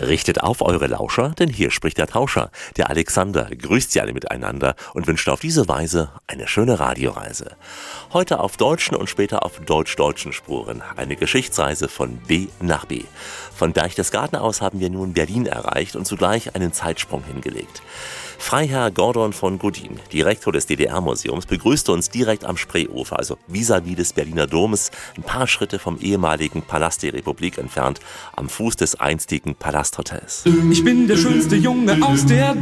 Richtet auf eure Lauscher, denn hier spricht der Tauscher. Der Alexander grüßt Sie alle miteinander und wünscht auf diese Weise eine schöne Radioreise. Heute auf deutschen und später auf deutsch-deutschen Spuren. Eine Geschichtsreise von B nach B. Von Berchtesgaden aus haben wir nun Berlin erreicht und zugleich einen Zeitsprung hingelegt. Freiherr Gordon von Godin, Direktor des DDR-Museums, begrüßte uns direkt am Spreeufer, also vis-à-vis des Berliner Domes, ein paar Schritte vom ehemaligen Palast der Republik entfernt, am Fuß des einstigen Palasthotels. Ich bin der schönste Junge aus der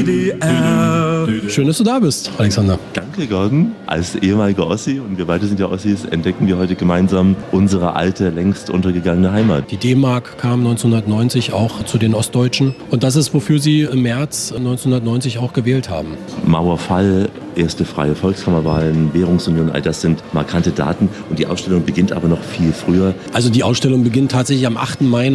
DDR. Schön, dass du da bist, Alexander. Danke, Gordon. Als ehemaliger Ossi, und wir beide sind ja Ossis, entdecken wir heute gemeinsam unsere alte, längst untergegangene Heimat. Die D-Mark kam 1990 auch zu den Ostdeutschen und das ist, wofür sie im März 1990 auch gewählt haben. Mauerfall, erste freie Volkskammerwahlen, Währungsunion, all das sind markante Daten und die Ausstellung beginnt aber noch viel früher. Also die Ausstellung beginnt tatsächlich am 8. Mai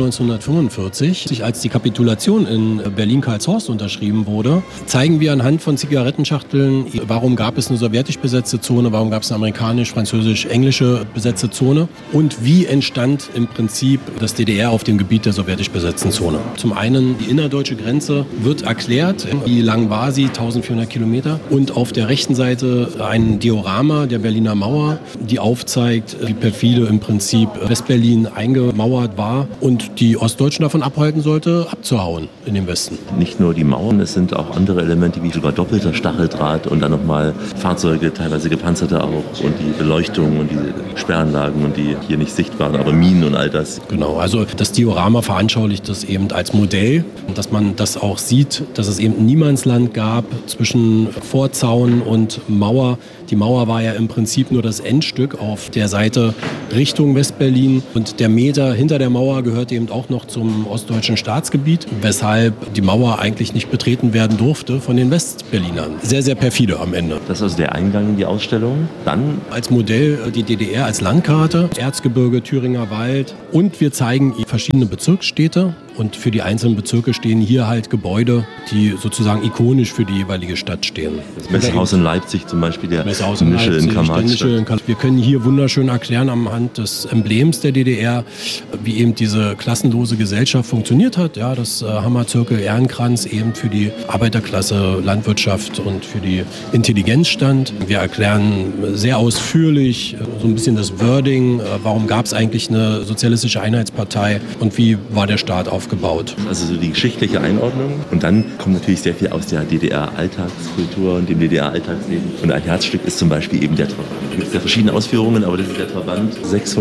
1945, als die Kapitulation in Berlin-Karlshorst unterschrieben wurde, zeigen wir anhand von Zigarettenschachteln, warum gab es eine sowjetisch besetzte Zone, warum gab es eine amerikanisch, französisch, englische besetzte Zone und wie entstand im Prinzip das DDR auf dem Gebiet der sowjetisch besetzten Zone. Zum einen die innerdeutsche Grenze wird erklärt, wie lang war sie, 1400 Kilometer und auf der rechten Seite ein Diorama der Berliner Mauer, die aufzeigt, wie perfide im Prinzip Westberlin eingemauert war und die Ostdeutschen davon abhalten sollte, abzuhauen in den Westen. Nicht nur die Mauern, es sind auch andere Elemente wie sogar doppelter Stacheldraht und dann nochmal Fahrzeuge, teilweise gepanzerte auch und die Beleuchtung und die Sperranlagen und die hier nicht sichtbaren, aber Minen und all das. Genau, also das Diorama veranschaulicht das eben als Modell, dass man das auch sieht, dass es eben ein Niemandsland gab zwischen Vorzaun und Mauer. Die Mauer war ja im Prinzip nur das Endstück auf der Seite Richtung Westberlin und der Meter hinter der Mauer gehört eben auch noch zum ostdeutschen Staatsgebiet, weshalb die Mauer eigentlich nicht betreten werden durfte von den Westberlinern. Sehr, sehr perfide am Ende. Das ist also der Eingang in die Ausstellung. Dann als Modell die DDR als Landkarte, Erzgebirge, Thüringer Wald und wir zeigen verschiedene Bezirksstädte. Und für die einzelnen Bezirke stehen hier halt Gebäude, die sozusagen ikonisch für die jeweilige Stadt stehen. Das Messehaus in Leipzig zum Beispiel, der Messehaus in Nischel in Karl-Marx-Stadt. Wir können hier wunderschön erklären anhand des Emblems der DDR, wie eben diese klassenlose Gesellschaft funktioniert hat. Ja, das Hammerzirkel Ehrenkranz eben für die Arbeiterklasse, Landwirtschaft und für die Intelligenz stand. Wir erklären sehr ausführlich so ein bisschen das Wording, warum gab es eigentlich eine sozialistische Einheitspartei und wie war der Staat aufgebaut. Also so die geschichtliche Einordnung. Und dann kommt natürlich sehr viel aus der DDR-Alltagskultur und dem DDR-Alltagsleben. Und ein Herzstück ist zum Beispiel eben der Trabant. Da gibt es ja verschiedene Ausführungen, aber das ist der Trabant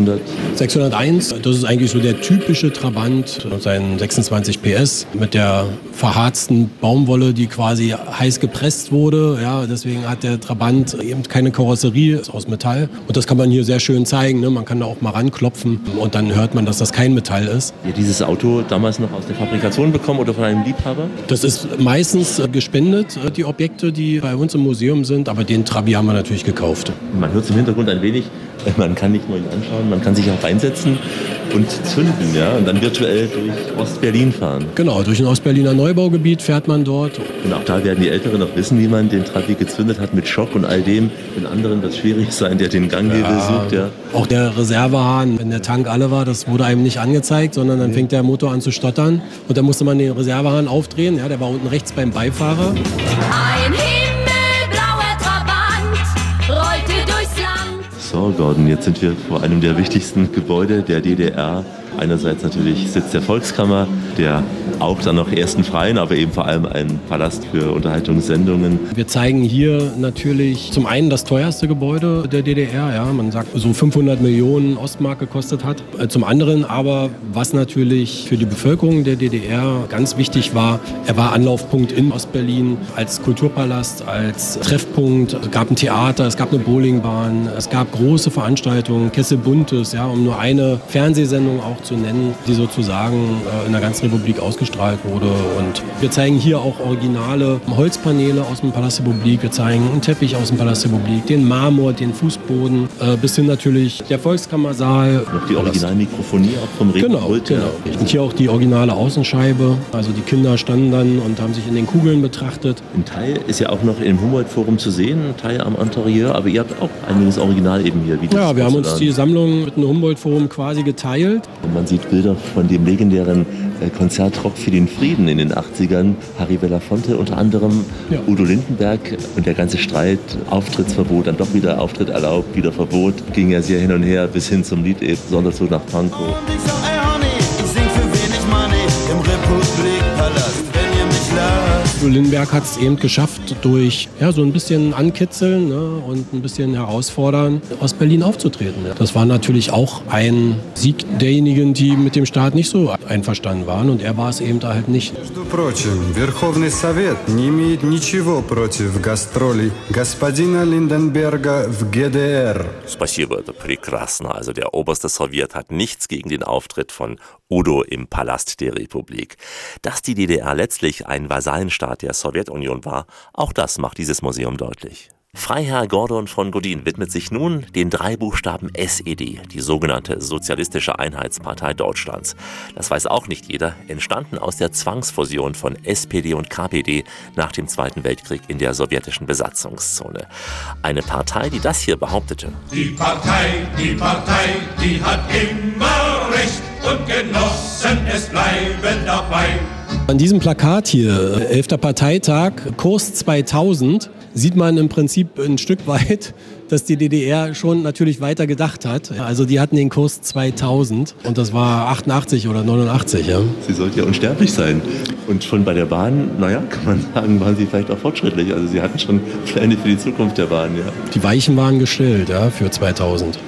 601. Das ist eigentlich so der typische Trabant, sein 26 PS mit der verharzten Baumwolle, die quasi heiß gepresst wurde. Ja, deswegen hat der Trabant eben keine Karosserie, ist aus Metall. Und das kann man hier sehr schön zeigen. Ne? Man kann da auch mal ranklopfen und dann hört man, dass das kein Metall ist. Ja, dieses Auto damals noch aus der Fabrikation bekommen oder von einem Liebhaber? Das ist meistens gespendet, die Objekte, die bei uns im Museum sind, aber den Trabi haben wir natürlich gekauft. Man hört es im Hintergrund ein wenig, man kann nicht nur ihn anschauen, man kann sich auch reinsetzen und zünden, ja, und dann virtuell durch Ostberlin fahren. Genau, durch ein Ostberliner Neubaugebiet fährt man dort. Und auch da werden die Älteren noch wissen, wie man den Trabi gezündet hat mit Schock und all dem. Den anderen wird es schwierig sein, der den Ganghebel sucht, ja. Auch der Reservehahn, wenn der Tank alle war, das wurde einem nicht angezeigt, sondern dann fängt der Motor an zu stottern und dann musste man den Reservehahn aufdrehen, ja, der war unten rechts beim Beifahrer. Ein himmelblauer Trabant rollte durchs Land. So, Gordon, jetzt sind wir vor einem der wichtigsten Gebäude der DDR. Einerseits natürlich Sitz der Volkskammer, der auch dann noch ersten Freien, aber eben vor allem ein Palast für Unterhaltungssendungen. Wir zeigen hier natürlich zum einen das teuerste Gebäude der DDR, ja, man sagt so 500 Millionen Ostmark gekostet hat. Zum anderen aber, was natürlich für die Bevölkerung der DDR ganz wichtig war, er war Anlaufpunkt in Ostberlin als Kulturpalast, als Treffpunkt. Es gab ein Theater, es gab eine Bowlingbahn, es gab große Veranstaltungen, Kessel Buntes, ja, um nur eine Fernsehsendung auch zu nennen, die sozusagen in der ganzen Republik ausgestrahlt wurde. Und wir zeigen hier auch originale Holzpaneele aus dem Palast der Republik. Wir zeigen einen Teppich aus dem Palast der Republik, den Marmor, den Fußboden, bis hin natürlich der Volkskammersaal. Noch die Originalmikrofonie auch vom Rednerpult. Genau. Und hier auch die originale Außenscheibe. Also die Kinder standen dann und haben sich in den Kugeln betrachtet. Ein Teil ist ja auch noch im Humboldt-Forum zu sehen, ein Teil am Interieur, aber ihr habt auch einiges Original eben hier. Ja, wir haben uns die Sammlung mit dem Humboldt-Forum quasi geteilt. Und man sieht Bilder von dem legendären Konzertrock für den Frieden in den 80ern. Harry Belafonte unter anderem, ja. Udo Lindenberg und der ganze Streit, Auftrittsverbot, dann doch wieder Auftritt erlaubt, wieder Verbot, ging ja sehr hin und her bis hin zum Lied eben Sonderzug nach Pankow. Und ich sag, ey Honey, ich sing für wenig Money im Republikpalast, wenn ihr mich lasst. Udo Lindenberg hat es eben geschafft, durch so ein bisschen Ankitzeln, ne, und ein bisschen herausfordern, aus Berlin aufzutreten. Ja. Das war natürlich auch ein Sieg derjenigen, die mit dem Staat nicht so einverstanden waren, und er war es eben da halt nicht. Между прочим, Верховный Совет не имеет ничего против гастролей господина Линденберга в ГДР. Спасибо, это прекрасно. Also der oberste Sowjet hat nichts gegen den Auftritt von Udo im Palast der Republik. Dass die DDR letztlich ein Vasallenstaat der Sowjetunion war, auch das macht dieses Museum deutlich. Freiherr Gordon von Godin widmet sich nun den 3 Buchstaben SED, die sogenannte Sozialistische Einheitspartei Deutschlands. Das weiß auch nicht jeder, entstanden aus der Zwangsfusion von SPD und KPD nach dem Zweiten Weltkrieg in der sowjetischen Besatzungszone. Eine Partei, die das hier behauptete. Die Partei, die hat immer Recht und Genossen, es bleiben dabei. An diesem Plakat hier, 11. Parteitag, Kurs 2000, sieht man im Prinzip ein Stück weit, dass die DDR schon natürlich weiter gedacht hat. Also die hatten den Kurs 2000 und das war 88 oder 89. Ja. Sie sollte ja unsterblich sein. Und schon bei der Bahn, kann man sagen, waren sie vielleicht auch fortschrittlich. Also sie hatten schon Pläne für die Zukunft der Bahn. Ja. Die Weichen waren gestellt, für 2000.